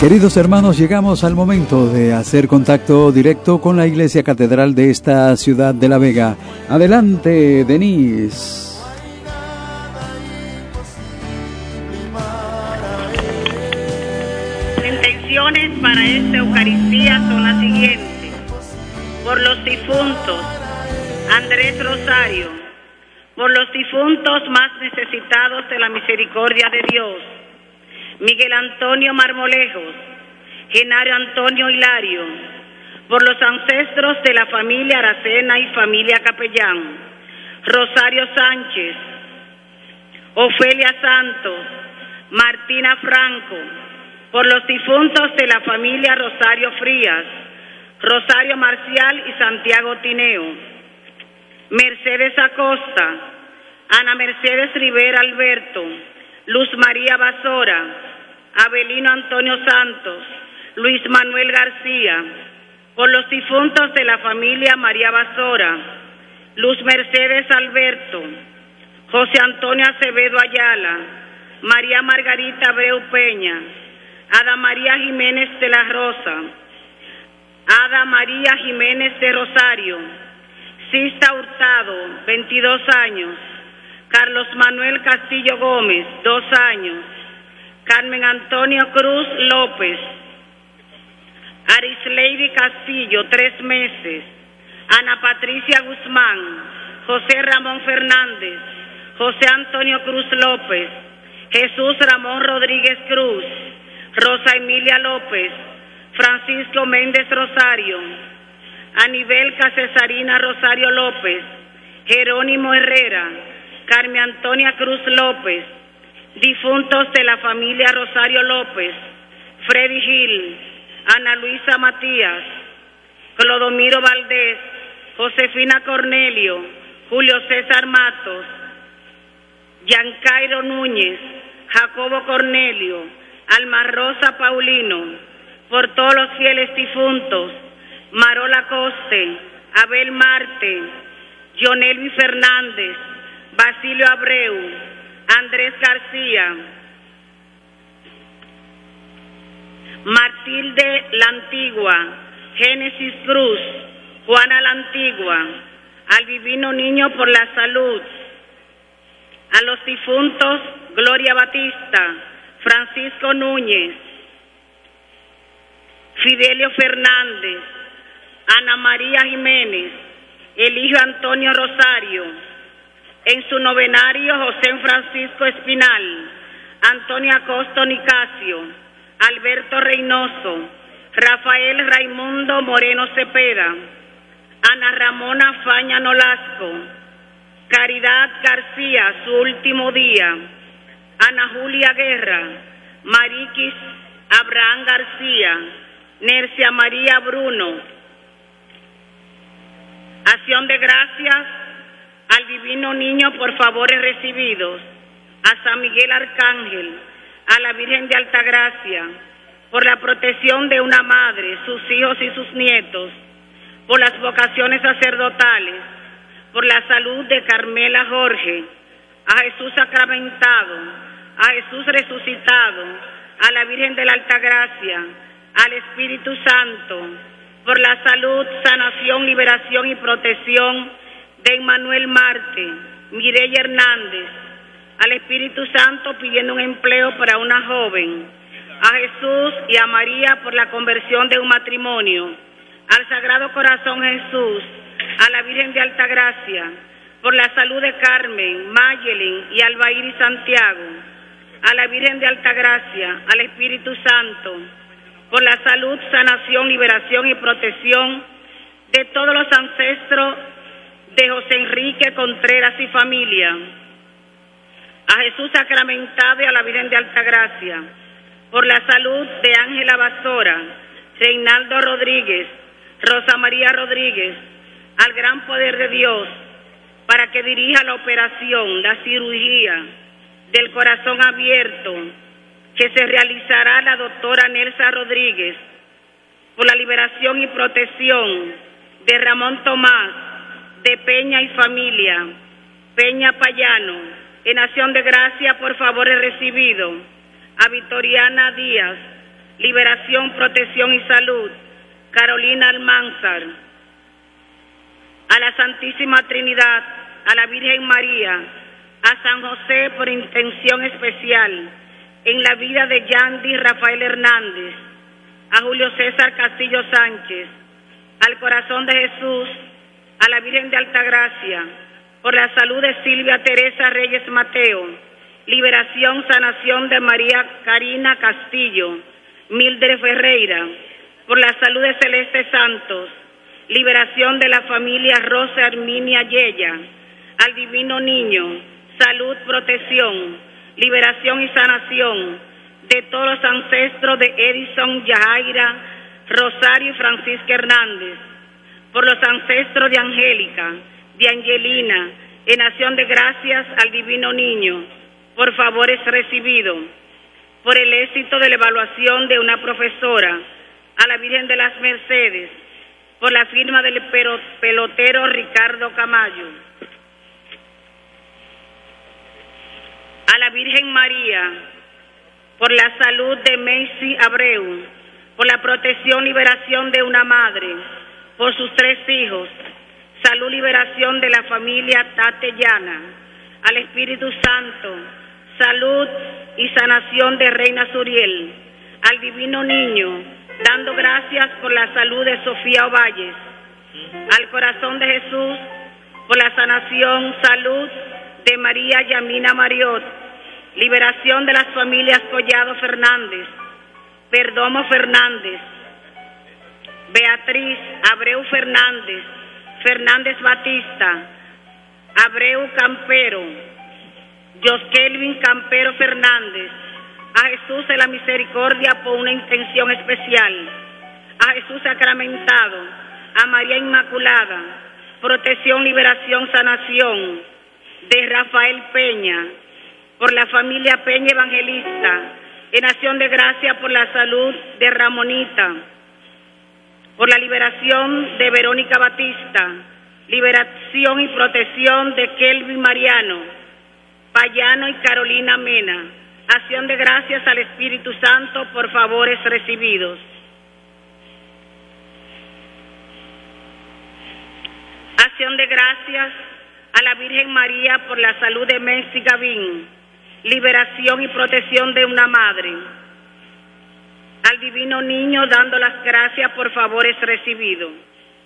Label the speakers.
Speaker 1: Queridos hermanos, llegamos al momento de hacer contacto directo con la Iglesia Catedral de esta ciudad de La Vega. Adelante, Denise.
Speaker 2: Las intenciones para esta Eucaristía son las siguientes. Por los difuntos, Andrés Rosario. Por los difuntos más necesitados de la misericordia de Dios, Miguel Antonio Marmolejos, Genario Antonio Hilario. Por los ancestros de la familia Aracena y familia Capellán, Rosario Sánchez, Ofelia Santos, Martina Franco. Por los difuntos de la familia Rosario Frías, Rosario Marcial y Santiago Tineo, Mercedes Acosta, Ana Mercedes Rivera Alberto, Luz María Basora, Abelino Antonio Santos, Luis Manuel García. Por los difuntos de la familia María Basora, Luz Mercedes Alberto, José Antonio Acevedo Ayala, María Margarita Abreu Peña, Ada María Jiménez de la Rosa, Ada María Jiménez de Rosario, Sista Hurtado, 22 años, Carlos Manuel Castillo Gómez, 2 años, Carmen Antonio Cruz López, Arisleidy Castillo, 3 meses, Ana Patricia Guzmán, José Ramón Fernández, José Antonio Cruz López, Jesús Ramón Rodríguez Cruz, Rosa Emilia López, Francisco Méndez Rosario, Anibelca Cesarina Rosario López, Jerónimo Herrera, Carmen Antonia Cruz López. Difuntos de la familia Rosario López, Freddy Gil, Ana Luisa Matías, Clodomiro Valdés, Josefina Cornelio, Julio César Matos, Giancairo Núñez, Jacobo Cornelio, Alma Rosa Paulino. Por todos los fieles difuntos, Marola Coste, Abel Marte, Jonelvi Fernández, Basilio Abreu, Andrés García, Matilde La Antigua, Génesis Cruz, Juana La Antigua, al Divino Niño por la Salud, a los difuntos Gloria Batista, Francisco Núñez, Fidelio Fernández, Ana María Jiménez, Eligio Antonio Rosario. En su novenario, José Francisco Espinal, Antonio Acosto Nicasio, Alberto Reynoso, Rafael Raimundo Moreno Cepeda, Ana Ramona Faña Nolasco, Caridad García, su último día, Ana Julia Guerra, Mariquis Abraham García, Nercia María Bruno. Acción de gracias al Divino Niño por favores recibidos, a San Miguel Arcángel, a la Virgen de Altagracia, por la protección de una madre, sus hijos y sus nietos, por las vocaciones sacerdotales, por la salud de Carmela Jorge, a Jesús sacramentado, a Jesús resucitado, a la Virgen de la Altagracia, al Espíritu Santo, por la salud, sanación, liberación y protección de Emmanuel Marte, Mireya Hernández, al Espíritu Santo pidiendo un empleo para una joven, a Jesús y a María por la conversión de un matrimonio, al Sagrado Corazón Jesús, a la Virgen de Altagracia, por la salud de Carmen, Mayelin y Albair y Santiago, a la Virgen de Altagracia, al Espíritu Santo, por la salud, sanación, liberación y protección de todos los ancestros de José Enrique Contreras y familia, a Jesús sacramentado y a la Virgen de Altagracia, por la salud de Ángela Basora, Reinaldo Rodríguez, Rosa María Rodríguez, al gran poder de Dios, para que dirija la operación, la cirugía del corazón abierto, que se realizará la doctora Nelsa Rodríguez, por la liberación y protección de Ramón Tomás, de Peña y familia, Peña Payano, en acción de gracia por favores recibidos, a Victoriana Díaz, liberación, protección y salud, Carolina Almanzar. A la Santísima Trinidad, a la Virgen María, a San José por intención especial, en la vida de Yandy Rafael Hernández, a Julio César Castillo Sánchez, al Corazón de Jesús, a la Virgen de Altagracia, por la salud de Silvia Teresa Reyes Mateo, liberación, sanación de María Karina Castillo, Mildred Ferreira, por la salud de Celeste Santos, liberación de la familia Rosa Herminia Yeya, al Divino Niño, salud, protección, liberación y sanación de todos los ancestros de Edison, Yajaira, Rosario y Francisca Hernández, por los ancestros de Angélica, de Angelina, en acción de gracias al Divino Niño, por favores recibidos, por el éxito de la evaluación de una profesora, a la Virgen de las Mercedes, por la firma del pelotero Ricardo Camayo, a la Virgen María, por la salud de Macy Abreu, por la protección, liberación de una madre, por sus 3 hijos, salud, liberación de la familia Tatellana, al Espíritu Santo, salud y sanación de Reina Suriel, al Divino Niño, dando gracias por la salud de Sofía Ovalles, al Corazón de Jesús, por la sanación, salud de María Yamina Mariot, liberación de las familias Collado Fernández, Perdomo Fernández, Beatriz Abreu Fernández, Fernández Batista, Abreu Campero, Joskelvin Campero Fernández, a Jesús de la Misericordia por una intención especial, a Jesús sacramentado, a María Inmaculada, protección, liberación, sanación de Rafael Peña, por la familia Peña Evangelista, en acción de gracia por la salud de Ramonita, por la liberación de Verónica Batista, liberación y protección de Kelvin Mariano, Payano y Carolina Mena, acción de gracias al Espíritu Santo por favores recibidos. Acción de gracias a la Virgen María por la salud de Messi Gavín, liberación y protección de una madre. Al Divino Niño dando las gracias por favores recibidos.